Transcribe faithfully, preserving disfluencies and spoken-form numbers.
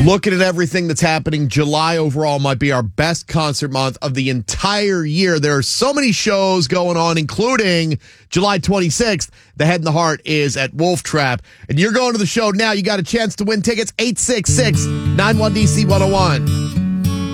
Looking at everything that's happening, July overall might be our best concert month of the entire year. There are so many shows going on, including July twenty-sixth. The Head and the Heart is at Wolf Trap. And you're going to the show now. You got a chance to win tickets. eight six six, nine one D C one oh one.